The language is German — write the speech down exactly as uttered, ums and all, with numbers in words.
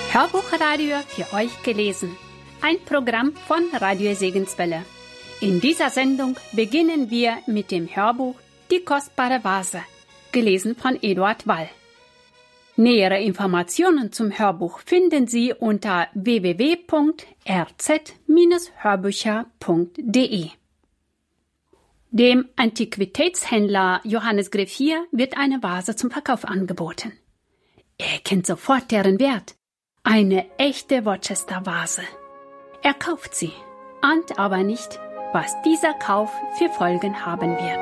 Hörbuchradio für euch gelesen. Ein Programm von Radio Segenswelle. In dieser Sendung beginnen wir mit dem Hörbuch Die kostbare Vase, gelesen von Eduard Wall. Nähere Informationen zum Hörbuch finden Sie unter w w w punkt r z Bindestrich hörbücher punkt d e. Dem Antiquitätshändler Johannes Griffier wird eine Vase zum Verkauf angeboten. Er kennt sofort deren Wert. Eine echte Worcester-Vase. Er kauft sie, ahnt aber nicht, was dieser Kauf für Folgen haben wird.